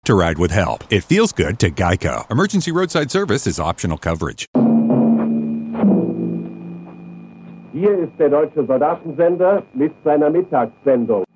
to ride with help. It feels good to Geico. Emergency roadside service is optional coverage. Hier ist der Deutsche Soldatensender mit seiner Mittagssendung.